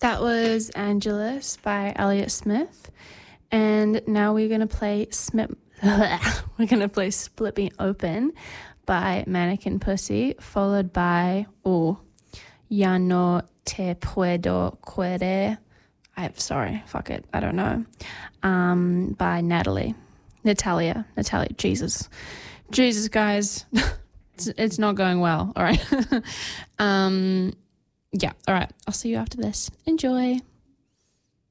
That was Angelus by Elliott Smith. And now we're going to play Split Me Open by Mannequin Pussy, followed by Ya No Te Puedo Querer. I don't know. By Natalia. Jesus, guys. It's not going well. All right. Yeah. All right. I'll see you after this. Enjoy.